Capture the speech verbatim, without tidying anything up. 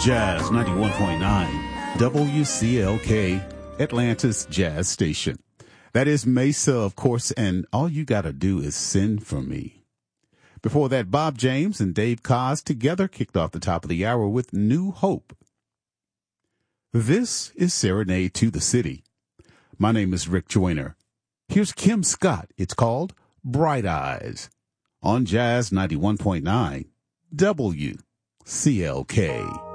Jazz ninety-one point nine, W C L K, Atlanta's Jazz Station. That is Mesa, of course, and all you got to do is send for me. Before that, Bob James and Dave Koz together kicked off the top of the hour with New Hope. This is Serenade to the City. My name is Rick Joyner. Here's Kim Scott. It's called Bright Eyes on Jazz ninety-one point nine, W C L K.